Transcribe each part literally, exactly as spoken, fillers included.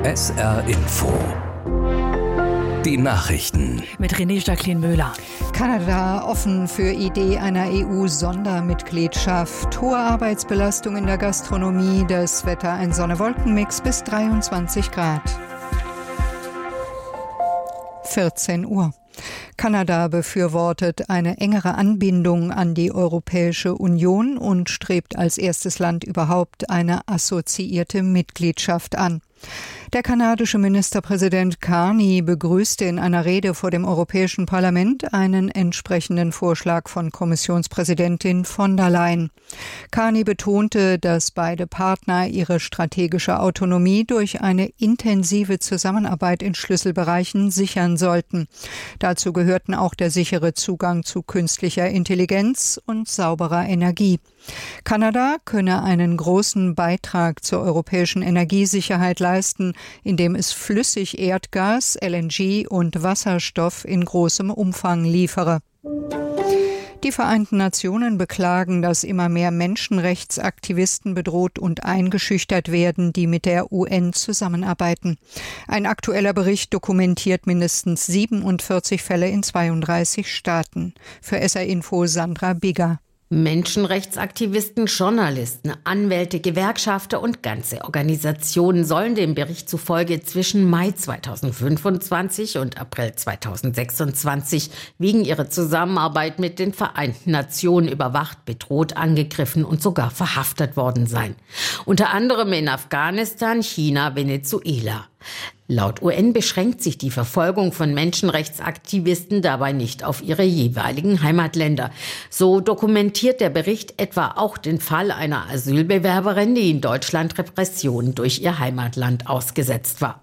S R Info. Die Nachrichten. Mit René Jacqueline Möhler. Kanada offen für Idee einer E U-Sondermitgliedschaft. Hohe Arbeitsbelastung in der Gastronomie. Das Wetter ein Sonne-Wolken-Mix bis dreiundzwanzig Grad. vierzehn Uhr. Kanada befürwortet eine engere Anbindung an die Europäische Union und strebt als erstes Land überhaupt eine assoziierte Mitgliedschaft an. Der kanadische Ministerpräsident Carney begrüßte in einer Rede vor dem Europäischen Parlament einen entsprechenden Vorschlag von Kommissionspräsidentin von der Leyen. Carney betonte, dass beide Partner ihre strategische Autonomie durch eine intensive Zusammenarbeit in Schlüsselbereichen sichern sollten. Dazu gehörten auch der sichere Zugang zu künstlicher Intelligenz und sauberer Energie. Kanada könne einen großen Beitrag zur europäischen Energiesicherheit leisten, indem es flüssig Erdgas, L N G und Wasserstoff in großem Umfang liefere. Die Vereinten Nationen beklagen, dass immer mehr Menschenrechtsaktivisten bedroht und eingeschüchtert werden, die mit der U N zusammenarbeiten. Ein aktueller Bericht dokumentiert mindestens siebenundvierzig Fälle in zweiunddreißig Staaten. Für S R Info Sandra Bigger. Menschenrechtsaktivisten, Journalisten, Anwälte, Gewerkschafter und ganze Organisationen sollen dem Bericht zufolge zwischen Mai zweitausendfünfundzwanzig und April zweitausendsechsundzwanzig wegen ihrer Zusammenarbeit mit den Vereinten Nationen überwacht, bedroht, angegriffen und sogar verhaftet worden sein. Unter anderem in Afghanistan, China, Venezuela. Laut U N beschränkt sich die Verfolgung von Menschenrechtsaktivisten dabei nicht auf ihre jeweiligen Heimatländer. So dokumentiert der Bericht etwa auch den Fall einer Asylbewerberin, die in Deutschland Repressionen durch ihr Heimatland ausgesetzt war.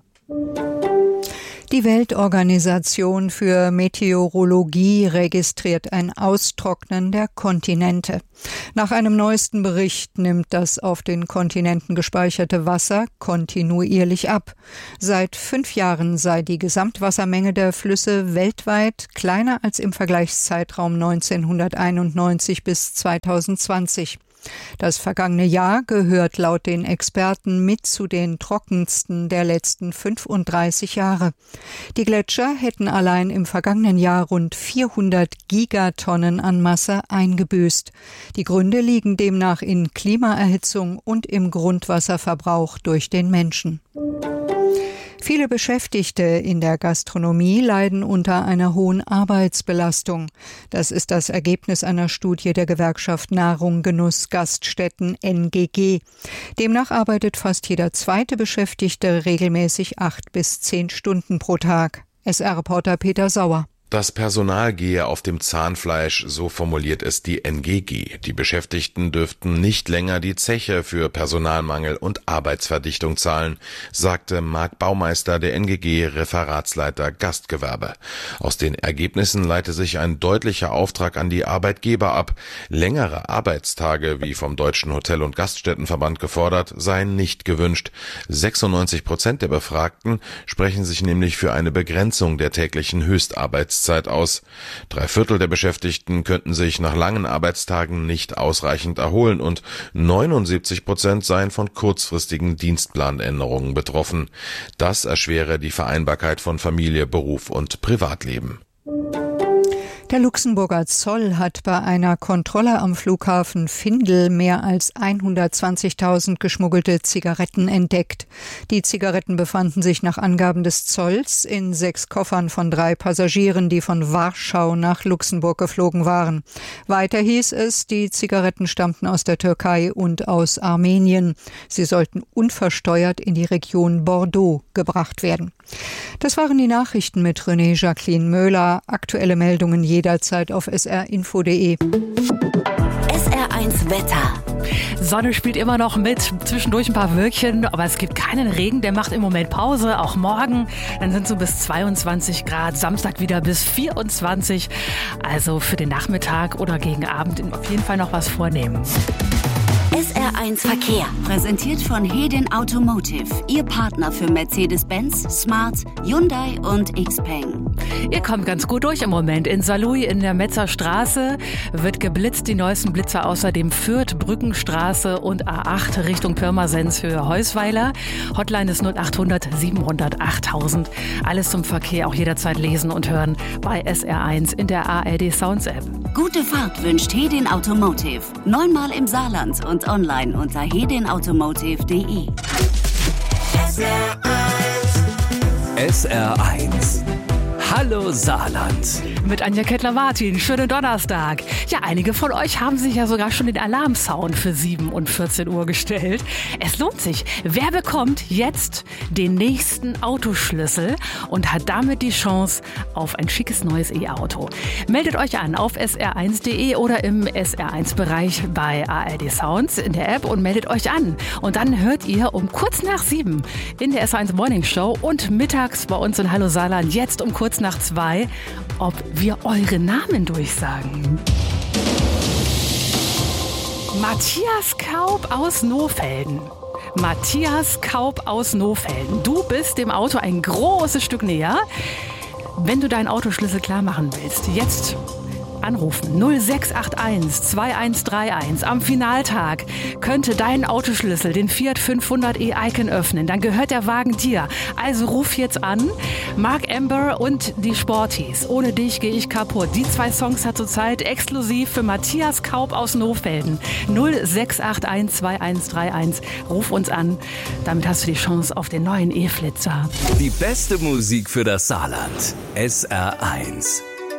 Die Weltorganisation für Meteorologie registriert ein Austrocknen der Kontinente. Nach einem neuesten Bericht nimmt das auf den Kontinenten gespeicherte Wasser kontinuierlich ab. Seit fünf Jahren sei die Gesamtwassermenge der Flüsse weltweit kleiner als im Vergleichszeitraum neunzehnhunderteinundneunzig bis zweitausendzwanzig. Das vergangene Jahr gehört laut den Experten mit zu den trockensten der letzten fünfunddreißig Jahre. Die Gletscher hätten allein im vergangenen Jahr rund vierhundert Gigatonnen an Masse eingebüßt. Die Gründe liegen demnach in Klimaerhitzung und im Grundwasserverbrauch durch den Menschen. Viele Beschäftigte in der Gastronomie leiden unter einer hohen Arbeitsbelastung. Das ist das Ergebnis einer Studie der Gewerkschaft Nahrung, Genuss, Gaststätten N G G. Demnach arbeitet fast jeder zweite Beschäftigte regelmäßig acht bis zehn Stunden pro Tag. S R-Reporter Peter Sauer. Das Personal gehe auf dem Zahnfleisch, so formuliert es die N G G. Die Beschäftigten dürften nicht länger die Zeche für Personalmangel und Arbeitsverdichtung zahlen, sagte Marc Baumeister, der N G G-Referatsleiter Gastgewerbe. Aus den Ergebnissen leite sich ein deutlicher Auftrag an die Arbeitgeber ab. Längere Arbeitstage, wie vom Deutschen Hotel- und Gaststättenverband gefordert, seien nicht gewünscht. sechsundneunzig Prozent der Befragten sprechen sich nämlich für eine Begrenzung der täglichen Höchstarbeitszeit Zeit aus. Drei Viertel der Beschäftigten könnten sich nach langen Arbeitstagen nicht ausreichend erholen und neunundsiebzig Prozent seien von kurzfristigen Dienstplanänderungen betroffen. Das erschwere die Vereinbarkeit von Familie, Beruf und Privatleben. Der Luxemburger Zoll hat bei einer Kontrolle am Flughafen Findel mehr als hundertzwanzigtausend geschmuggelte Zigaretten entdeckt. Die Zigaretten befanden sich nach Angaben des Zolls in sechs Koffern von drei Passagieren, die von Warschau nach Luxemburg geflogen waren. Weiter hieß es, die Zigaretten stammten aus der Türkei und aus Armenien. Sie sollten unversteuert in die Region Bordeaux gebracht werden. Das waren die Nachrichten mit René Jacqueline Möhler. Aktuelle Meldungen jederzeit auf S R info punkt de. S R eins Wetter. Sonne spielt immer noch mit, zwischendurch ein paar Wölkchen, aber es gibt keinen Regen, der macht im Moment Pause, auch morgen. Dann sind so bis zweiundzwanzig Grad, Samstag wieder bis vierundzwanzig. Also für den Nachmittag oder gegen Abend auf jeden Fall noch was vornehmen. S R eins Verkehr. Präsentiert von Hedin Automotive. Ihr Partner für Mercedes-Benz, Smart, Hyundai und Xpeng. Ihr kommt ganz gut durch im Moment. In Saarlouis in der Metzer Straße wird geblitzt. Die neuesten Blitzer außerdem Fürth, Brückenstraße und A acht Richtung Pirmasens für Heusweiler. Hotline ist null achthundert siebenhundert achttausend. Alles zum Verkehr auch jederzeit lesen und hören bei S R eins in der A R D Sounds App. Gute Fahrt wünscht Hedin Automotive. Neunmal im Saarland und online unter hedin automotive punkt de. S R eins. Hallo Saarland. Mit Anja Kettler-Martin. Schönen Donnerstag. Ja, einige von euch haben sich ja sogar schon den Alarmsound für sieben und vierzehn Uhr gestellt. Es lohnt sich. Wer bekommt jetzt den nächsten Autoschlüssel und hat damit die Chance auf ein schickes neues E-Auto? Meldet euch an auf S R eins punkt de oder im S R eins Bereich bei A R D Sounds in der App und meldet euch an. Und dann hört ihr um kurz nach sieben in der S R eins Morning Show und mittags bei uns in Hallo Saarland jetzt um kurz nach zwei, ob wir eure Namen durchsagen. Matthias Kaub aus Nohfelden. Matthias Kaub aus Nohfelden. Du bist dem Auto ein großes Stück näher. Wenn du deinen Autoschlüssel klar machen willst, jetzt anrufen null sechs acht eins zwei eins drei eins. Am Finaltag könnte dein Autoschlüssel den Fiat fünfhundert e Icon öffnen. Dann gehört der Wagen dir. Also ruf jetzt an. Mark Amber und die Sporties. Ohne dich gehe ich kaputt. Die zwei Songs hat zurzeit exklusiv für Matthias Kaub aus Nohfelden. null sechs acht eins zwei eins drei eins. Ruf uns an. Damit hast du die Chance auf den neuen E-Flitzer. Die beste Musik für das Saarland. S R eins.